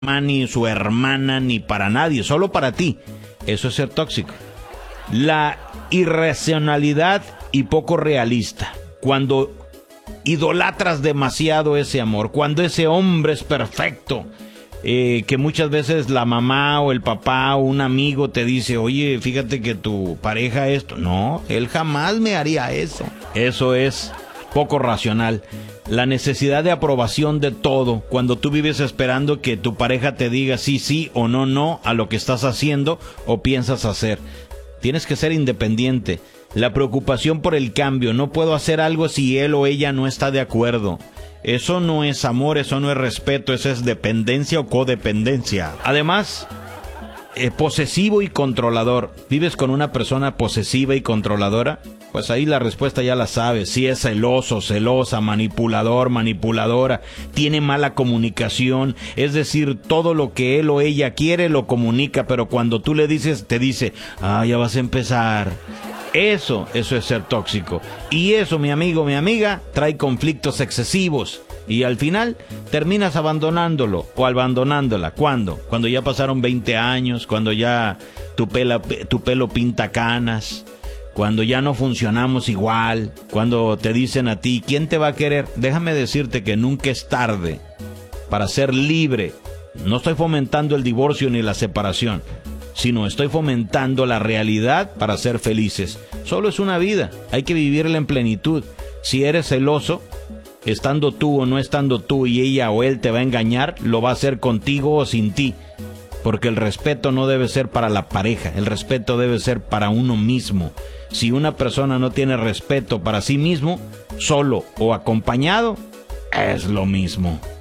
mamá, ni su hermana, ni para nadie, solo para ti. Eso es ser tóxico. La irracionalidad y poco realista. Cuando idolatras demasiado ese amor, cuando ese hombre es perfecto, que muchas veces la mamá o el papá o un amigo te dice, oye, fíjate que tu pareja esto. No, él jamás me haría eso. Eso es poco racional. La necesidad de aprobación de todo, cuando tú vives esperando que tu pareja te diga sí, sí o no, no a lo que estás haciendo o piensas hacer. Tienes que ser independiente. La preocupación por el cambio, no puedo hacer algo si él o ella no está de acuerdo. Eso no es amor, eso no es respeto, eso es dependencia o codependencia. Además, posesivo y controlador. ¿Vives con una persona posesiva y controladora? Pues ahí la respuesta ya la sabes. Si es celoso, celosa, manipulador, manipuladora, tiene mala comunicación, es decir, todo lo que él o ella quiere lo comunica, pero cuando tú le dices, te dice, ya vas a empezar. Eso es ser tóxico. Y eso, mi amigo, mi amiga, trae conflictos excesivos. Y al final terminas abandonándolo o abandonándola. ¿Cuándo? Cuando ya pasaron 20 años, cuando ya tu pelo pinta canas, cuando ya no funcionamos igual, cuando te dicen a ti, ¿quién te va a querer? Déjame decirte que nunca es tarde para ser libre. No estoy fomentando el divorcio ni la separación, sino estoy fomentando la realidad para ser felices. Solo es una vida, hay que vivirla en plenitud. Si eres celoso, estando tú o no estando tú, y ella o él te va a engañar, lo va a hacer contigo o sin ti. Porque el respeto no debe ser para la pareja, el respeto debe ser para uno mismo. Si una persona no tiene respeto para sí mismo, solo o acompañado, es lo mismo.